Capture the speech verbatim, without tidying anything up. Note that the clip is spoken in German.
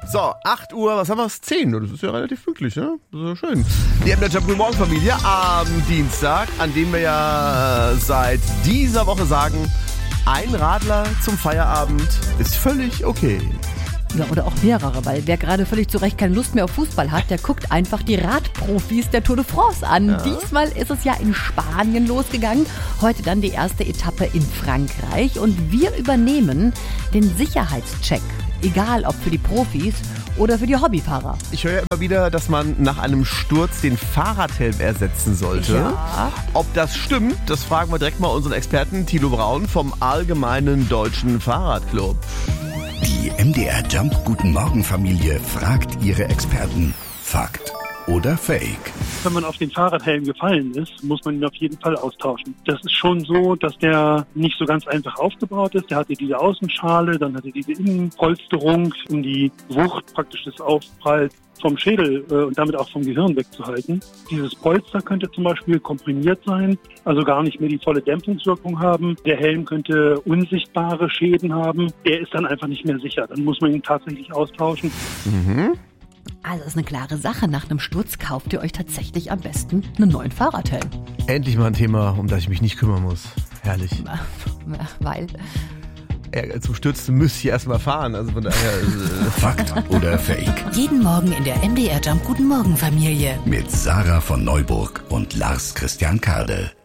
So, acht Uhr, was haben wir? zehn. Das ist ja relativ pünktlich, ne? Das ist ja schön. Die M D R Guten Morgen Familie am Dienstag, an dem wir ja seit dieser Woche sagen, ein Radler zum Feierabend ist völlig okay. Ja, oder auch mehrere, weil wer gerade völlig zu Recht keine Lust mehr auf Fußball hat, der guckt einfach die Radprofis der Tour de France an. Ja. Diesmal ist es ja in Spanien losgegangen, heute dann die erste Etappe in Frankreich und wir übernehmen den Sicherheitscheck, egal ob für die Profis oder für die Hobbyfahrer. Ich höre ja immer wieder, dass man nach einem Sturz den Fahrradhelm ersetzen sollte. Ja. Ob das stimmt, das fragen wir direkt mal unseren Experten Thilo Braun vom Allgemeinen Deutschen Fahrradclub. Die M D R Jump Guten Morgen Familie fragt ihre Experten. Fakt oder Fake? Wenn man auf den Fahrradhelm gefallen ist, muss man ihn auf jeden Fall austauschen. Das ist schon so, dass der nicht so ganz einfach aufgebaut ist. Der hatte diese Außenschale, dann hatte diese Innenpolsterung, um die Wucht praktisch des Aufpralls vom Schädel äh, und damit auch vom Gehirn wegzuhalten. Dieses Polster könnte zum Beispiel komprimiert sein, also gar nicht mehr die volle Dämpfungswirkung haben. Der Helm könnte unsichtbare Schäden haben. Der ist dann einfach nicht mehr sicher. Dann muss man ihn tatsächlich austauschen. Mhm. Also ist eine klare Sache. Nach einem Sturz kauft ihr euch tatsächlich am besten einen neuen Fahrradhelm. Endlich mal ein Thema, um das ich mich nicht kümmern muss. Herrlich. Weil... Ja, zum Stürzen müsste ich erstmal fahren. Also von daher. Äh Fakt oder Fake? Jeden Morgen in der M D R Jump Guten Morgen Familie. Mit Sarah von Neuburg und Lars Christian Kade.